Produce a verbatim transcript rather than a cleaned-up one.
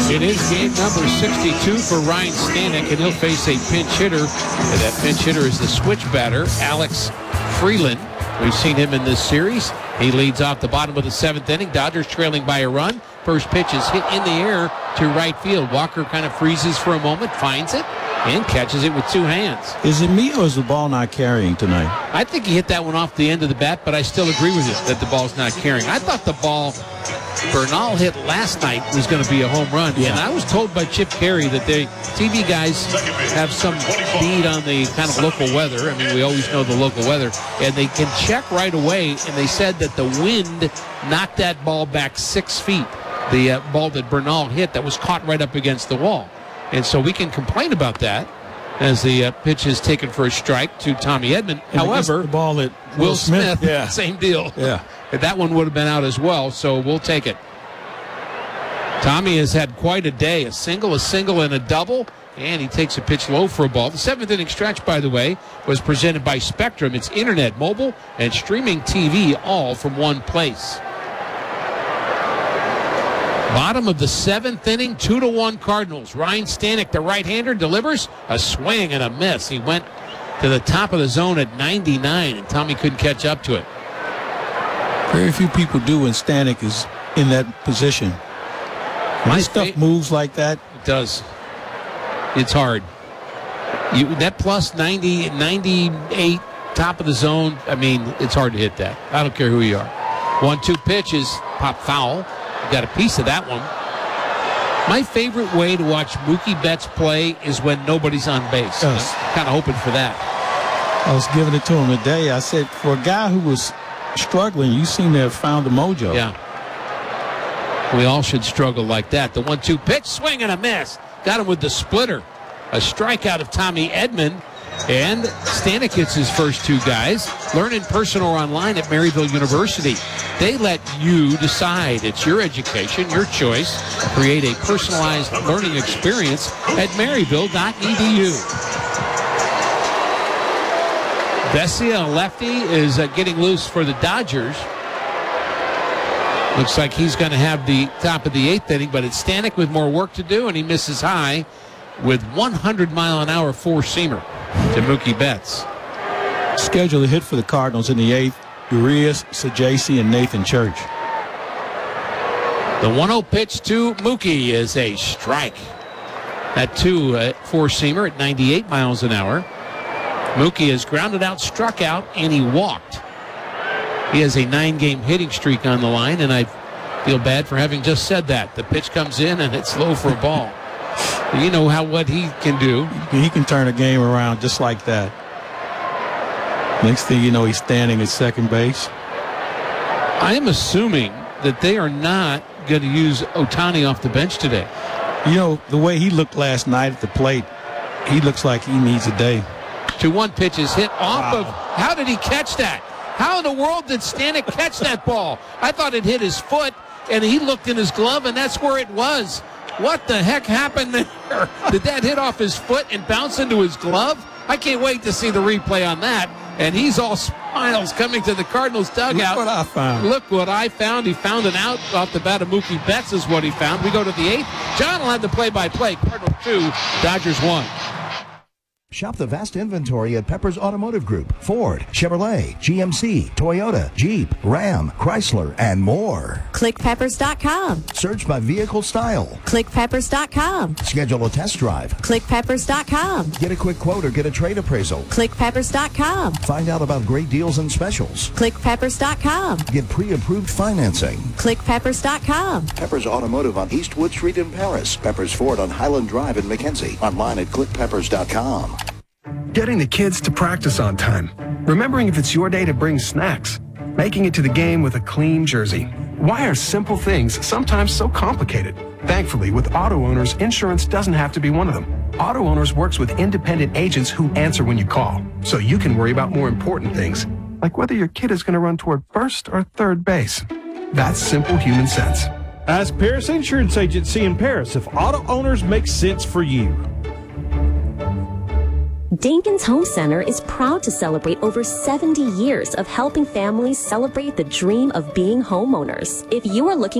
It is game number sixty-two for Ryan Stanek, and he'll face a pinch hitter. And that pinch hitter is the switch batter, Alex Freeland. We've seen him in this series. He leads off the bottom of the seventh inning. Dodgers trailing by a run. First pitch is hit in the air to right field. Walker kind of freezes for a moment, finds it, and catches it with two hands. Is it me or is the ball not carrying tonight? I think he hit that one off the end of the bat, but I still agree with you that the ball's not carrying. I thought the ball Bernal hit last night was going to be a home run. Yeah. And I was told by Chip Carey that they T V guys have some bead on the kind of local weather. I mean, we always know the local weather. And they can check right away, and they said that the wind knocked that ball back six feet. The uh, ball that Bernal hit that was caught right up against the wall. And so we can complain about that as the uh, pitch is taken for a strike to Tommy Edman. And However, the ball at Will, Will Smith, Smith yeah. same deal. Yeah. That one would have been out as well, so we'll take it. Tommy has had quite a day. A single, a single, and a double. And he takes a pitch low for a ball. The seventh inning stretch, by the way, was presented by Spectrum. It's internet, mobile, and streaming T V all from one place. Bottom of the seventh inning, two to one Cardinals. Ryan Stanek, the right-hander, delivers a swing and a miss. He went to the top of the zone at ninety-nine, and Tommy couldn't catch up to it. Very few people do when Stanek is in that position. When My stuff fa- moves like that. It does. It's hard. You, that plus ninety, ninety-eight, top of the zone, I mean, it's hard to hit that. I don't care who you are. One two pitches, pop foul. Got a piece of that one. My favorite way to watch Mookie Betts play is when nobody's on base. Yes. I'm kind of hoping for that. I was giving it to him today. I said, for a guy who was struggling, you seem to have found the mojo. Yeah. We all should struggle like that. The one two pitch, swing and a miss. Got him with the splitter. A strikeout of Tommy Edman. And Stanek hits his first two guys. Learn in person or online at Maryville University. They let you decide. It's your education, your choice. Create a personalized learning experience at maryville dot e d u. Vesia, a lefty, is uh, getting loose for the Dodgers. Looks like he's going to have the top of the eighth inning, but it's Stanek with more work to do, and he misses high with one hundred mile an hour four-seamer to Mookie Betts. Scheduled a hit for the Cardinals in the eighth. Urias, Sajaci, and Nathan Church. The one oh pitch to Mookie is a strike. That two uh, four-seamer at ninety-eight miles an hour. Mookie has grounded out, struck out, and he walked. He has a nine-game hitting streak on the line, and I feel bad for having just said that. The pitch comes in, and it's low for a ball. You know how what he can do. He can turn a game around just like that. Next thing you know, he's standing at second base. I am assuming that they are not going to use Ohtani off the bench today. You know, the way he looked last night at the plate, he looks like he needs a day. two one pitch is hit off Wow. of. How did he catch that? How in the world did Stanek catch that ball? I thought it hit his foot, and he looked in his glove, and that's where it was. What the heck happened there? Did that hit off his foot and bounce into his glove? I can't wait to see the replay on that. And he's all smiles coming to the Cardinals dugout. Look what I found. Look what I found. He found an out off the bat of Mookie Betts is what he found. We go to the eighth. John will have the play-by-play. Cardinals two, Dodgers one. Shop the vast inventory at Pepper's Automotive Group. Ford, Chevrolet, G M C, Toyota, Jeep, Ram, Chrysler, and more. click peppers dot com. Search by vehicle style. click peppers dot com. Schedule a test drive. click peppers dot com. Get a quick quote or get a trade appraisal. click peppers dot com. Find out about great deals and specials. click peppers dot com. Get pre-approved financing. click peppers dot com. Peppers Automotive on Eastwood Street in Paris. Peppers Ford on Highland Drive in McKenzie. Online at click peppers dot com. Getting the kids to practice on time. Remembering if it's your day to bring snacks. Making it to the game with a clean jersey. Why are simple things sometimes so complicated? Thankfully, with Auto Owners, insurance doesn't have to be one of them. Auto Owners works with independent agents who answer when you call, so you can worry about more important things, like whether your kid is going to run toward first or third base. That's simple human sense. Ask Paris Insurance Agency in Paris if Auto Owners makes sense for you. Dinkins Home Center is proud to celebrate over seventy years of helping families celebrate the dream of being homeowners. If you are looking